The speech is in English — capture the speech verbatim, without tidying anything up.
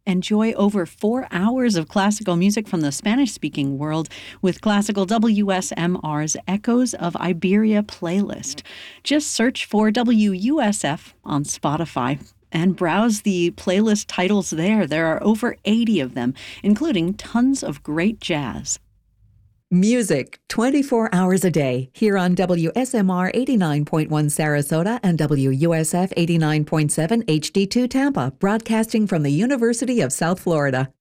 Enjoy over four hours of classical music from the Spanish-speaking world with Classical W S M R's Echoes of Iberia playlist. Just search for W U S F on Spotify and browse the playlist titles there. There are over eighty of them, including tons of great jazz. Music twenty-four hours a day here on W S M R eighty-nine point one Sarasota and W U S F eighty-nine point seven H D two Tampa, broadcasting from the University of South Florida.